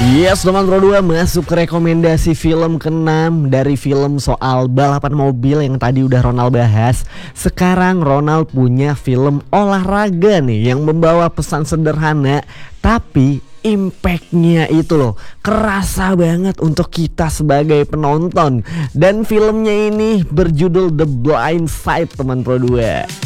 Yes teman Pro 2, masuk ke rekomendasi film ke-6 dari film soal balapan mobil yang tadi udah Ronald bahas. Sekarang Ronald punya film olahraga nih yang membawa pesan sederhana tapi impactnya itu loh kerasa banget untuk kita sebagai penonton. Dan filmnya ini berjudul The Blind Side teman Pro 2.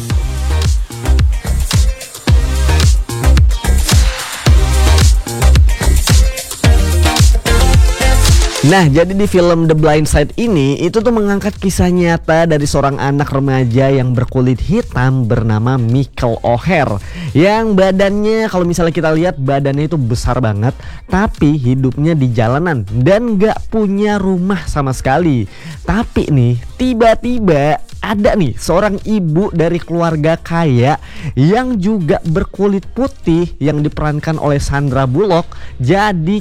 Nah, jadi di film The Blind Side ini itu tuh mengangkat kisah nyata dari seorang anak remaja yang berkulit hitam bernama Michael O'Hare, yang badannya kalau misalnya kita lihat badannya itu besar banget, tapi hidupnya di jalanan dan gak punya rumah sama sekali. Tapi nih tiba-tiba ada nih seorang ibu dari keluarga kaya yang juga berkulit putih yang diperankan oleh Sandra Bullock. Jadi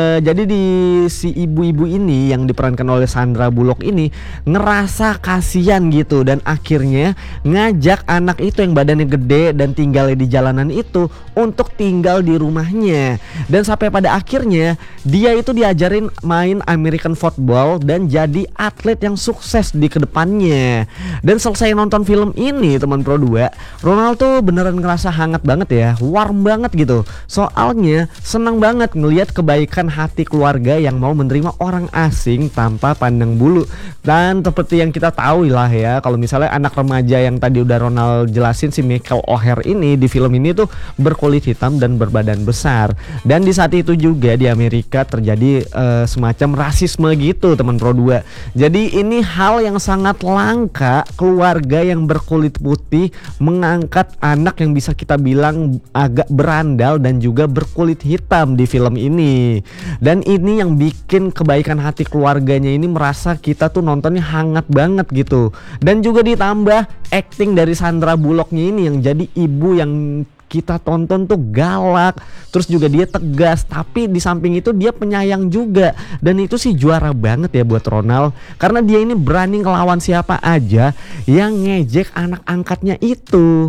di si ibu-ibu ini yang diperankan oleh Sandra Bullock ini ngerasa kasihan gitu dan akhirnya ngajak anak itu yang badannya gede dan tinggalnya di jalanan itu untuk tinggal di rumahnya. Dan sampai pada akhirnya dia itu diajarin main American football dan jadi atlet yang sukses di kedepannya. Dan selesai nonton film ini teman Pro 2, Ronald tuh beneran ngerasa hangat banget ya, warm banget gitu. Soalnya senang banget ngelihat kebaikan hati keluarga yang mau menerima orang asing tanpa pandang bulu. Dan seperti yang kita tahu lah ya, kalau misalnya anak remaja yang tadi udah Ronald jelasin, si Michael O'Hare ini di film ini tuh berkulit hitam dan berbadan besar. Dan di saat itu juga di Amerika terjadi semacam rasisme gitu teman Pro 2. Jadi ini hal yang sangat langka, keluarga yang berkulit putih mengangkat anak yang bisa kita bilang agak berandal dan juga berkulit hitam di film ini. Dan ini yang bikin kebaikan hati keluarganya ini merasa kita tuh nontonnya hangat banget gitu. Dan juga ditambah acting dari Sandra Bullocknya ini yang jadi ibu yang kita tonton tuh galak, terus juga dia tegas, tapi di samping itu dia penyayang juga. Dan itu sih juara banget ya buat Ronald, karena dia ini berani ngelawan siapa aja yang ngejek anak angkatnya itu.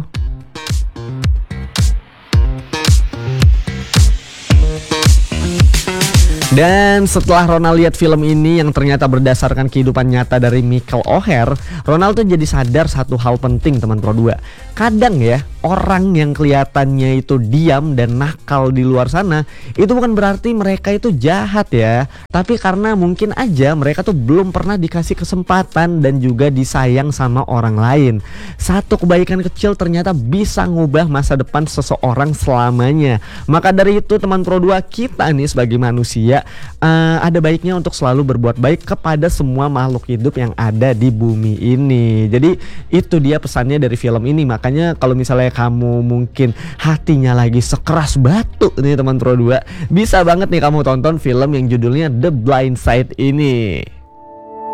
Dan setelah Ronald lihat film ini yang ternyata berdasarkan kehidupan nyata dari Michael O'Hare, Ronald tuh jadi sadar satu hal penting teman Pro 2. Kadang ya orang yang kelihatannya itu diam dan nakal di luar sana itu bukan berarti mereka itu jahat ya, tapi karena mungkin aja mereka tuh belum pernah dikasih kesempatan dan juga disayang sama orang lain. Satu kebaikan kecil ternyata bisa ngubah masa depan seseorang selamanya. Maka dari itu teman Pro 2, kita nih sebagai manusia ada baiknya untuk selalu berbuat baik kepada semua makhluk hidup yang ada di bumi ini. Jadi itu dia pesannya dari film ini. Makanya kalau misalnya kamu mungkin hatinya lagi sekeras batu nih teman Pro 2, bisa banget nih kamu tonton film yang judulnya The Blind Side ini.